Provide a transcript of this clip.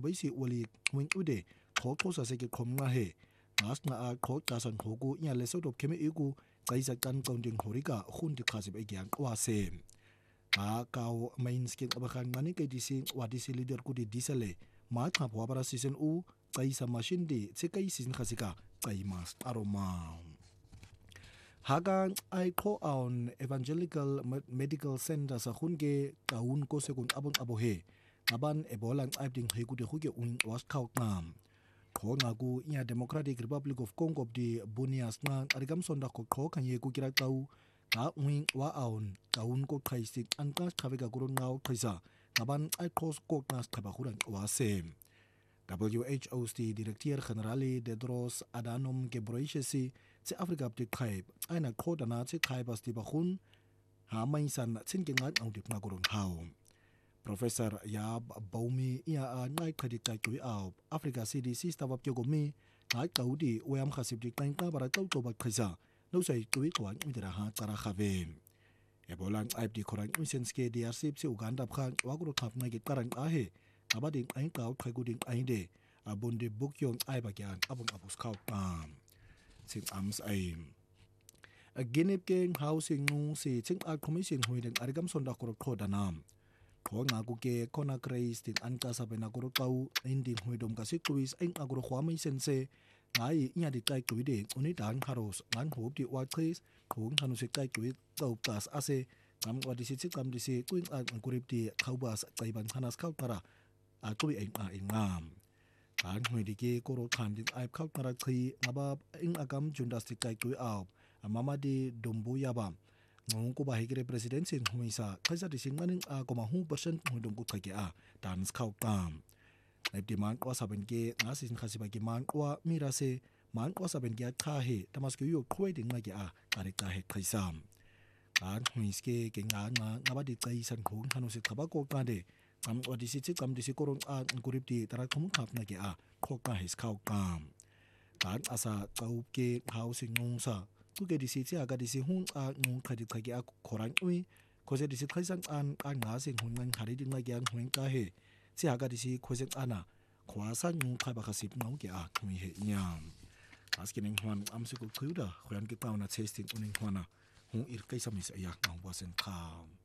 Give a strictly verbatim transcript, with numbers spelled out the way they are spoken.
baisi wali wing ude ko ko sa se ke khom nga he ngas nga a ko ta san khoku nya le so dop kheme iku kaisa kan kaunding horika khun di khasib e gyang kwa se a kaw main skin abakhan mani ke disi wadisi leader ku di disale ma tha bwa bara season u kaisa machine di tse kai season khasika kai mas aroma haga ai ko on evangelical medical center sa khunge kaun ko se kun abon abo he aban ebola ai ding he ku de khu ke un was khau nam ko nga ku ya Democratic Republic of Congo di Bunias na arigam sonda ko ko kan ye ku kira tau ka wing wa aun kaun ko khaisi an ka khavega guru ngau khaisa aban ai ko ko nas khaba khuran wa se W H O sti Director Generali Tedros Adhanom Ghebreyesus se Africa update tribe aina khoda na se tribe asti bakhun ha mai san chin ke ngat ang dip na gurun hau Professor Yab Baumi ia a ngai khadi kai kui au Africa C D C staff up yogomi ngai kaudi oyam khasib dik tang ka bara tau to ba khaisa no sai kui kwan midra ha tara khave ebola ai di khorang insenske D R C se Uganda khan waguru thap ngai ge karang a he abading ai kau khaguding ai de abonde bukyong ai bagyan abung abus khau tam sing ams ai agenip ke housing nu se ching a commission hoiden arigam sonda kor khodanam ko nga ku ke kona kreis tin anka sabena kor kau ending hoidom ka se quiz ai agro khwamai sense ngai nya di tai kuide uni dan haros ngan hob di wa trees khong hanu se tai kuid tau tas ase ngam wadi se chikam di se kuin a kurip di khawbas chaiban hanas khau tara a tui ai a ingam kan hui di ke koro khan din ai khau tara khi ngaba ing agam jundastic tai kui au amama di dombu yaba ngong ko ba higre presidency huisa khaisa di singmaning a koma hu percent hudum ku thake a dance khau tam ai demand ko saben ke ngasin khasiba ke man ko mira se man ko saben ke tha he tamas ke yo khoi ding ma ke a kare ka he khaisam kan huiske ke nga nga ngaba di chai san khong hanu se thaba ko ka de am odisi chi kam disi korong a kurip di tara khum khap na ke a kho ka his khau kam kan asa chau ke housing ngong sa tu ke disi chi aga disi hun a ngong khadi khagi a khorang ui khoje disi khaisang an an nga sing hun ngan khari ding ma gyang huen ka he chi aga disi khoje ana khwa sa ngong khaba khasip ngong ke a khui he nyam asking hwan am se ko thuda khyan ke pauna testing uning hwana hu ir kaisa mis aya ngong wasen kham